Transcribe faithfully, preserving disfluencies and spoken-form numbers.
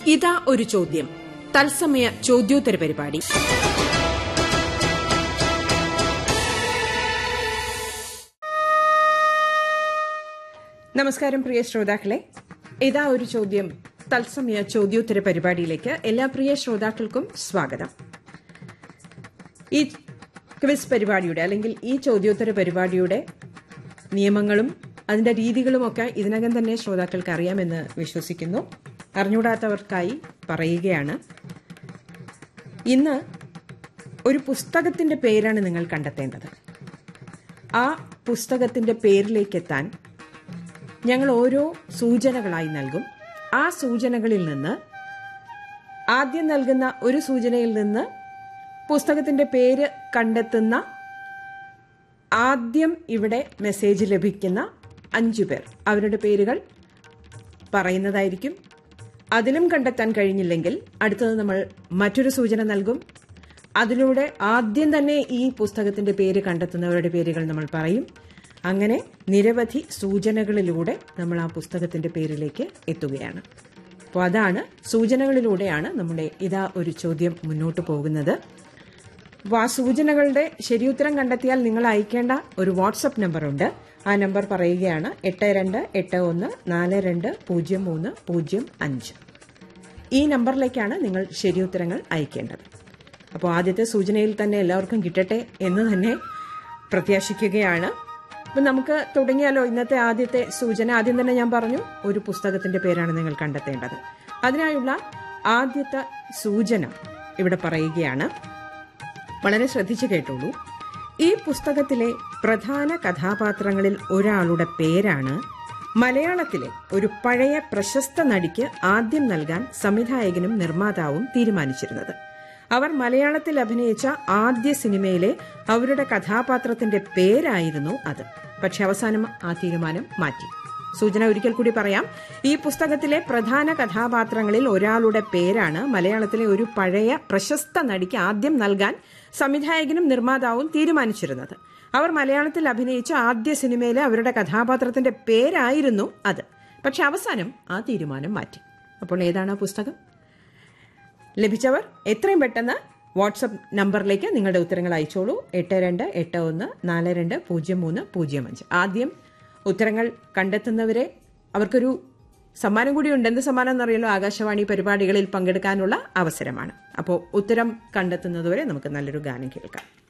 ഇതാ ഒരു ചോദ്യം തത്സമയ ചോദ്യോത്തര പരിപാടി. നമസ്കാരം പ്രിയ ശ്രോതാക്കളെ, ഇതാ ഒരു ചോദ്യം തത്സമയ ചോദ്യോത്തര പരിപാടിയിലേക്ക് എല്ലാ പ്രിയ ശ്രോതാക്കൾക്കും സ്വാഗതം. ഈ ക്വിസ് പരിപാടിയുടെ അല്ലെങ്കിൽ ഈ ചോദ്യോത്തര പരിപാടിയുടെ നിയമങ്ങളും അതിന്റെ രീതികളുമൊക്കെ ഇതിനകം തന്നെ ശ്രോതാക്കൾക്ക് അറിയാമെന്ന് വിശ്വസിക്കുന്നു. അറിഞ്ഞൂടാത്തവർക്കായി പറയുകയാണ്. ഇന്ന് ഒരു പുസ്തകത്തിന്റെ പേരാണ് നിങ്ങൾ കണ്ടെത്തേണ്ടത്. ആ പുസ്തകത്തിന്റെ പേരിലേക്കെത്താൻ ഞങ്ങൾ ഓരോ സൂചനകളായി നൽകും. ആ സൂചനകളിൽ നിന്ന് ആദ്യം നൽകുന്ന ഒരു സൂചനയിൽ നിന്ന് പുസ്തകത്തിന്റെ പേര് കണ്ടെത്തുന്ന ആദ്യം ഇവിടെ മെസ്സേജ് ലഭിക്കുന്ന അഞ്ചു പേർ അവരുടെ പേരുകൾ പറയുന്നതായിരിക്കും. അതിലും കണ്ടെത്താൻ കഴിഞ്ഞില്ലെങ്കിൽ അടുത്തത് നമ്മൾ മറ്റൊരു സൂചന നൽകും. അതിലൂടെ ആദ്യം തന്നെ ഈ പുസ്തകത്തിന്റെ പേര് കണ്ടെത്തുന്നവരുടെ പേരുകൾ നമ്മൾ പറയും. അങ്ങനെ നിരവധി സൂചനകളിലൂടെ നമ്മൾ ആ പുസ്തകത്തിന്റെ പേരിലേക്ക് എത്തുകയാണ്. അപ്പോൾ അതാണ്, സൂചനകളിലൂടെയാണ് നമ്മുടെ ഇതാ ഒരു ചോദ്യം മുന്നോട്ട് പോകുന്നത്. അപ്പോൾ ആ സൂചനകളുടെ ശരിയുത്തരം കണ്ടെത്തിയാൽ നിങ്ങൾ അയക്കേണ്ട ഒരു വാട്സപ്പ് നമ്പറുണ്ട്. ആ നമ്പർ പറയുകയാണ് എട്ട് രണ്ട് എട്ട് ഒന്ന് നാല് രണ്ട് പൂജ്യം മൂന്ന് പൂജ്യം അഞ്ച്. ഈ നമ്പറിലേക്കാണ് നിങ്ങൾ ശരിയുത്തരങ്ങൾ അയക്കേണ്ടത്. അപ്പോൾ ആദ്യത്തെ സൂചനയിൽ തന്നെ എല്ലാവർക്കും കിട്ടട്ടെ എന്ന് തന്നെ പ്രത്യാശിക്കുകയാണ്. അപ്പം നമുക്ക് തുടങ്ങിയാലോ? ഇന്നത്തെ ആദ്യത്തെ സൂചന ആദ്യം തന്നെ ഞാൻ പറഞ്ഞു, ഒരു പുസ്തകത്തിന്റെ പേരാണ് നിങ്ങൾ കണ്ടെത്തേണ്ടത്. അതിനായുള്ള ആദ്യത്തെ സൂചന ഇവിടെ പറയുകയാണ്. വളരെ ശ്രദ്ധിച്ചു കേട്ടോളൂ. ഈ പുസ്തകത്തിലെ പ്രധാന കഥാപാത്രങ്ങളിൽ ഒരാളുടെ പേരാണ് മലയാളത്തിലെ ഒരു പഴയ പ്രശസ്ത നടിക്ക് ആദ്യം നൽകാൻ സംവിധായകനും നിർമ്മാതാവും തീരുമാനിച്ചിരുന്നത്. അവർ മലയാളത്തിൽ അഭിനയിച്ച ആദ്യ സിനിമയിലെ അവരുടെ കഥാപാത്രത്തിന്റെ പേരായിരുന്നു അത്. പക്ഷെ അവസാനം ആ തീരുമാനം മാറ്റി. സൂചന ഒരിക്കൽ കൂടി പറയാം. ഈ പുസ്തകത്തിലെ പ്രധാന കഥാപാത്രങ്ങളിൽ ഒരാളുടെ പേരാണ് മലയാളത്തിലെ ഒരു പഴയ പ്രശസ്ത നടിക്ക് ആദ്യം നൽകാൻ സംവിധായകനും നിർമ്മാതാവും തീരുമാനിച്ചിരുന്നത്. അവർ മലയാളത്തിൽ അഭിനയിച്ച ആദ്യ സിനിമയിലെ അവരുടെ കഥാപാത്രത്തിന്റെ പേരായിരുന്നു അത്. പക്ഷെ അവസാനം ആ തീരുമാനം മാറ്റി. അപ്പോൾ ഏതാണ് ആ പുസ്തകം? ലഭിച്ചവർ എത്രയും പെട്ടെന്ന് വാട്സപ്പ് നമ്പറിലേക്ക് നിങ്ങളുടെ ഉത്തരങ്ങൾ അയച്ചോളൂ. എട്ട് രണ്ട് എട്ട് ഒന്ന് നാല് രണ്ട് പൂജ്യം മൂന്ന് പൂജ്യം അഞ്ച്. ആദ്യം ഉത്തരങ്ങൾ കണ്ടെത്തുന്നവരെ അവർക്കൊരു സമ്മാനം കൂടിയുണ്ട്. എന്ത് സമ്മാനം എന്നറിയല്ലോ? ആകാശവാണി പരിപാടികളിൽ പങ്കെടുക്കാനുള്ള അവസരമാണ്. അപ്പോൾ ഉത്തരം കണ്ടെത്തുന്നതുവരെ നമുക്ക് നല്ലൊരു ഗാനം കേൾക്കാം.